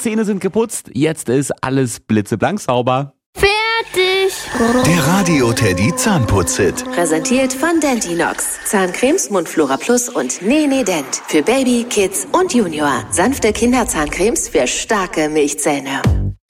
Zähne sind geputzt, jetzt ist alles blitzeblank sauber. Fertig! Der Radio Teddy Zahnputz-Hit. Präsentiert von Dentinox. Zahncremes, Mundflora Plus und Nee Dent. Für Baby, Kids und Junior. Sanfte Kinderzahncremes für starke Milchzähne.